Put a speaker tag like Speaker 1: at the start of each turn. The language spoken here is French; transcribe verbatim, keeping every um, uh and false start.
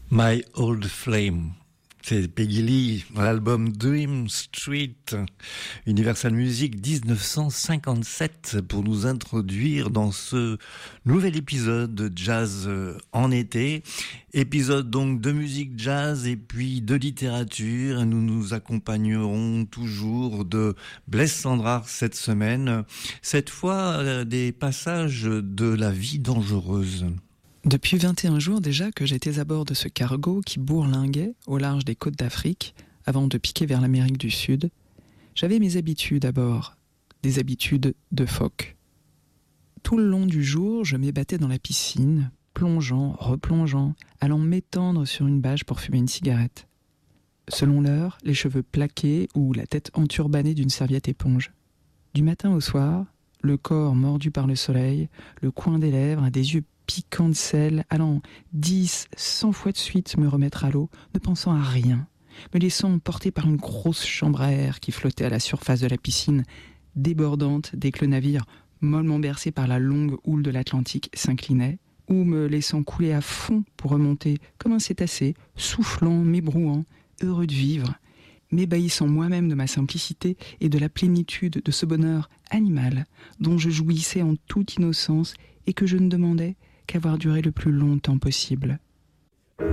Speaker 1: My Old Flame. C'est Peggy Lee, l'album Dream Street, Universal Music dix-neuf cent cinquante-sept, pour nous introduire dans ce nouvel épisode de Jazz en été. Épisode donc de musique jazz et puis de littérature. Nous nous accompagnerons toujours de Blaise Cendrars cette semaine. Cette fois, des passages de La vie dangereuse.
Speaker 2: Depuis vingt et un jours déjà que j'étais à bord de ce cargo qui bourlinguait au large des côtes d'Afrique avant de piquer vers l'Amérique du Sud, j'avais mes habitudes à bord, des habitudes de phoque. Tout le long du jour, je m'ébattais dans la piscine, plongeant, replongeant, allant m'étendre sur une bâche pour fumer une cigarette. Selon l'heure, les cheveux plaqués ou la tête enturbanée d'une serviette éponge. Du matin au soir, le corps mordu par le soleil, le coin des lèvres, des yeux piquant de sel, allant dix, cent fois de suite me remettre à l'eau, ne pensant à rien, me laissant porter par une grosse chambre à air qui flottait à la surface de la piscine, débordante dès que le navire, mollement bercé par la longue houle de l'Atlantique, s'inclinait, ou me laissant couler à fond pour remonter comme un cétacé, soufflant, m'ébrouant, heureux de vivre, m'ébahissant moi-même de ma simplicité et de la plénitude de ce bonheur animal dont je jouissais en toute innocence et que je ne demandais qu'avoir duré le plus longtemps possible.